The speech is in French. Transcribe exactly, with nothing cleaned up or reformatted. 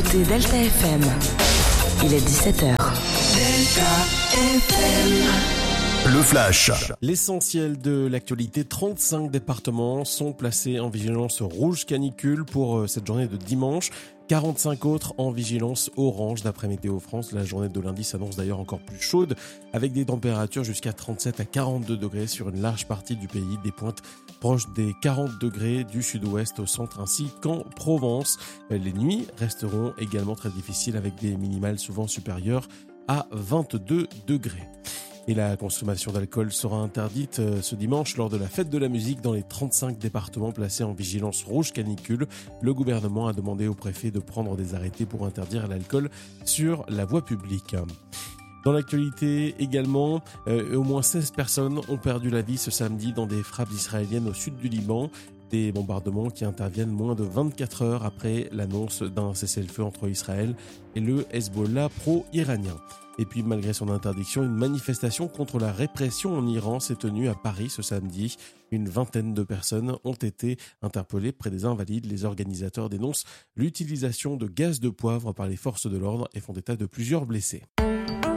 écoutez Delta F M. Il est dix-sept heures. Delta F M. Le Flash. L'essentiel de l'actualité, trente-cinq départements sont placés en vigilance rouge canicule pour cette journée de dimanche. quarante-cinq autres en vigilance orange d'après Météo France. La journée de lundi s'annonce d'ailleurs encore plus chaude avec des températures jusqu'à trente-sept à quarante-deux degrés sur une large partie du pays, des pointes proches des quarante degrés du sud-ouest au centre ainsi qu'en Provence. Les nuits resteront également très difficiles avec des minimales souvent supérieures à vingt-deux degrés. Et la consommation d'alcool sera interdite ce dimanche lors de la fête de la musique dans les trente-cinq départements placés en vigilance rouge canicule. Le gouvernement a demandé au préfet de prendre des arrêtés pour interdire l'alcool sur la voie publique. Dans l'actualité également, euh, au moins seize personnes ont perdu la vie ce samedi dans des frappes israéliennes au sud du Liban. Des bombardements qui interviennent moins de vingt-quatre heures après l'annonce d'un cessez-le-feu entre Israël et le Hezbollah pro-iranien. Et puis malgré son interdiction, une manifestation contre la répression en Iran s'est tenue à Paris ce samedi. Une vingtaine de personnes ont été interpellées près des Invalides. Les organisateurs dénoncent l'utilisation de gaz de poivre par les forces de l'ordre et font état de plusieurs blessés.